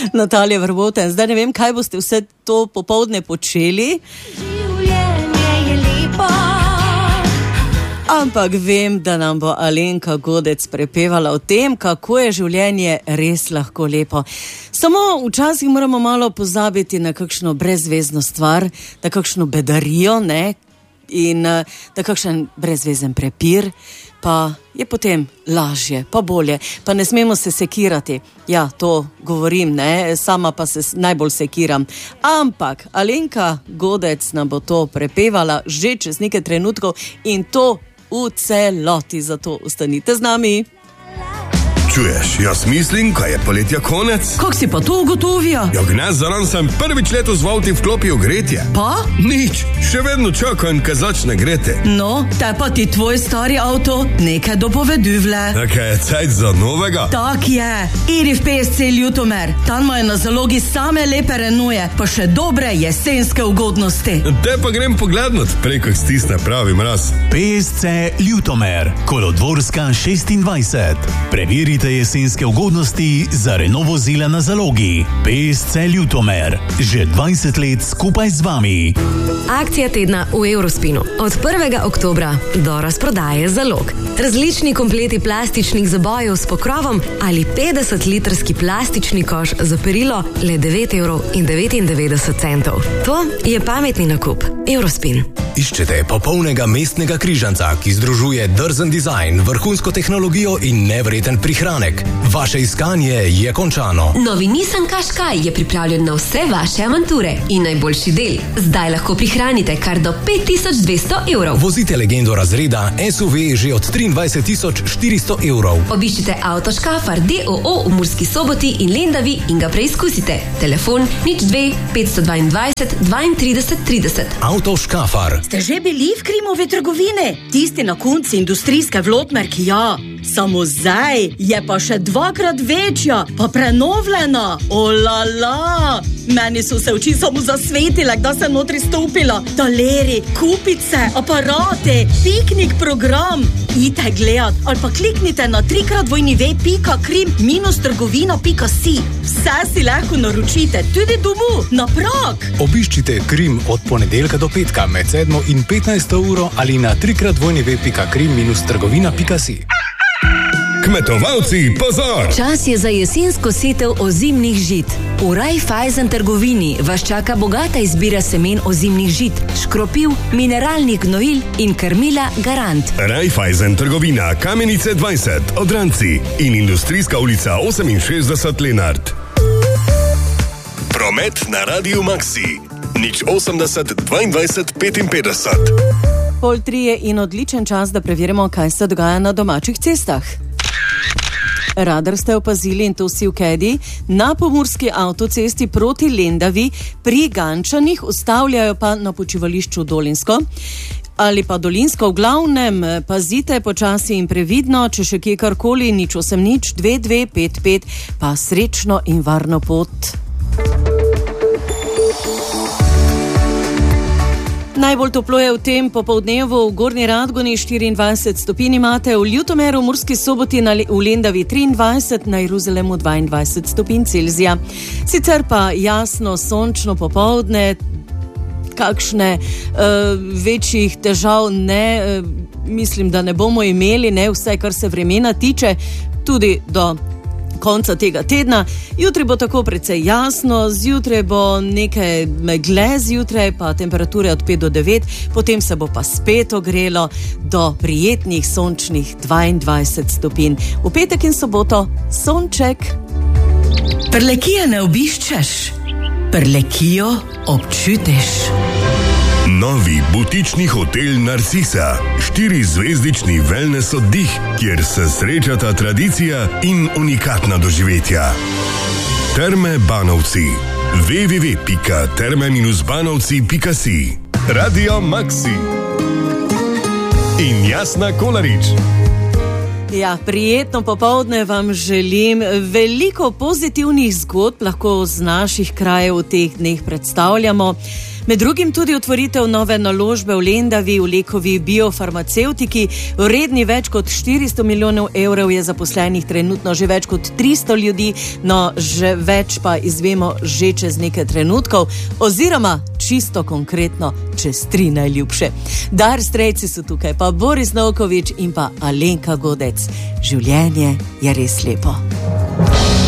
Natalija Vrboten. Zdaj ne vem, kaj boste vse to popoldne počeli. Življenje je lepo. Ampak vem, da nam bo Alenka Godec prepevala o tem, kako je življenje res lahko lepo. Samo včasih moramo malo pozabiti na kakšno brezvezno stvar, na kakšno bedarijo, ne? In da kakšen brezvezen prepir, pa je potem lažje, pa bolje, pa ne smemo se sekirati. Ja, to govorim, ne, sama pa se najbolj sekiram. Ampak Alenka Godec nam bo to prepevala že čez nekaj trenutkov in to v celoti, zato ostanite z nami. Čuješ, jaz mislim, kaj je poletja konec. Kako si pa to ugotovil? Ja, gnez zaran sem prvič letos v avti vklopil gretje. Pa? Nič, še vedno čakam, kaj začne grete. No, te pa ti tvoj stari avto nekaj dopoveduvle. Nekaj je cajt za novega? Tak je, iri v PSC Ljutomer. Tam imajo na zalogi same lepe Renaultje, pa še dobre jesenske ugodnosti. Te pa grem poglednot, preko stisne pravi mraz. PSC Ljutomer, Kolodvorska 26. Preverite jesenske ugodnosti za Renault vozila na zalogi. PSC Ljutomer, že 20 let skupaj z vami. Akcija tedna v Eurospinu. Od 1. oktobra do razprodaje zalog. Različni kompleti plastičnih zabojev s pokrovom ali 50-litrski plastični koš za perilo le 9,99 €. To je pametni nakup. Eurospin. Iščete popolnega mestnega križanca, ki združuje drzen dizajn, vrhunsko tehnologijo in nevreten prihranek. Vaše iskanje je končano. Novi Nissan Qashqai je pripravljen na vse vaše avanture in najboljši del. Zdaj lahko prihranite kar do 5200 €. Vozite legendo razreda SUV že od 23.400 €. Obiščite Avto Škafar d.o.o. v Murski Soboti in Lendavi in ga preizkusite. Telefon 02 522 32 30. Avto Škafar. Ste že bili v Krimovi trgovini? Tisti na konci industrijske Vlotmerk, ja. Samo zdaj je pa še 2-krat večja, pa prenovljena. Olala! Meni so se oči samo zasvetile, da sem notri stopila. Taleri, kupice, aparate, piknik program. Idite gledat ali pa kliknite na www.krim-trgovina.si. Vse si lahko naročite, tudi domu, na prag. Obiščite Krim od ponedeljka do petka med 7 in 15 uro ali na www.krim-trgovina.si. Kmetovalci, pozor! Čas je za jesensko setev ozimnih žit. V Raiffeisen trgovini vas čaka bogata izbira semen ozimnih žit, škropiv, mineralnih gnojil in krmila Garant. Raiffeisen trgovina, Kamenice 20, Odranci in Industrijska ulica 68 Lenart. Promet na Radiu Maxi. 080 22 55. 2:30 in odličen čas, da preverimo, kaj se dogaja na domačih cestah. Radar ste opazili, in to vsi v Kedi, na pomurski avtocesti proti Lendavi pri Gančanih, ustavljajo pa na počivališču Dolinsko ali pa Dolinsko. V glavnem pazite počasi in previdno, če še kje karkoli, 080 2255, pa srečno in varno pot. Najbolj toplo je v tem popoldnevu v Gornji Radgoni, 24 stopinj imate, v Ljutomeru, Murski Soboti, v Lendavi 23, na Jeruzalemu 22 stopinj Celzija. Sicer pa jasno, sončno popoldne, kakšne večjih težav ne, mislim, da ne bomo imeli, ne, vse, kar se vremena tiče, tudi do konca tega tedna. Jutri bo tako precej jasno, zjutraj bo nekaj megle, zjutraj pa temperature od 5 do 9, potem se bo pa spet ogrelo do prijetnih sončnih 22 stopinj. V petek in soboto sonček. Prlekije ne obiščeš, Prlekijo občutiš. Novi butični hotel Narcisa, 4-zvezdični wellness oddih, kjer se srečata tradicija in unikatna doživetja. Terme Banovci. www.terme-banovci.si. Radio Maxi in Jasna Kolarič. Ja, prijetno popoldne vam želim. Veliko pozitivnih zgodb lahko z naših krajev v teh dneh predstavljamo. Med drugim tudi otvoritev nove naložbe v Lendavi, v Lekovi biofarmacevtiki, vredni več kot 400 milijonov evrov, je zaposlenih trenutno že več kot 300 ljudi, no že več pa izvemo že čez nekaj trenutkov, oziroma čisto konkretno čez 3 najljubše. Dar strejci so tukaj, pa Boris Novkovič in pa Alenka Godec. Življenje je res lepo.